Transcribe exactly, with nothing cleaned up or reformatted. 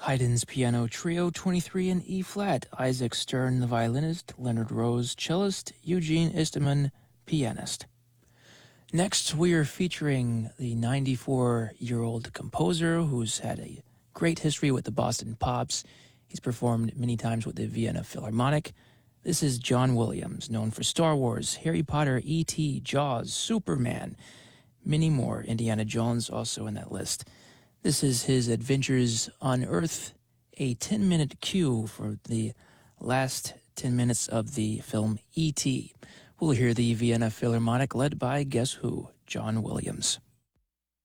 Haydn's Piano Trio twenty-three in E-flat, Isaac Stern, the violinist, Leonard Rose, cellist, Eugene Isteman, pianist. Next, we are featuring the ninety-four-year-old composer who's had a great history with the Boston Pops. He's performed many times with the Vienna Philharmonic. This is John Williams, known for Star Wars, Harry Potter, E T, Jaws, Superman, many more. Indiana Jones also in that list. This is his Adventures on Earth, a ten-minute cue for the last ten minutes of the film E T. We'll hear the Vienna Philharmonic led by Guess Who, John Williams.